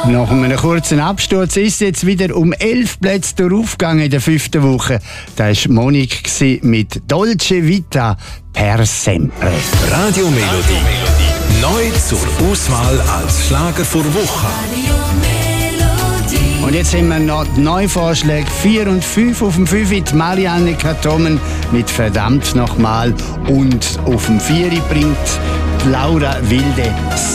Nach einem kurzen Absturz ist es jetzt wieder um 11 Plätze durchgegangen in der 5. Woche. Das war Monique mit Dolce Vita per sempre. Radio Melodie. Neu zur Auswahl als Schlager vor Woche. Und jetzt haben wir noch die Neuvorschläge 4 und 5. Auf dem 5 die Marianne Kartomen mit «Verdammt nochmal». Und auf dem 4 bringt Laura Wilde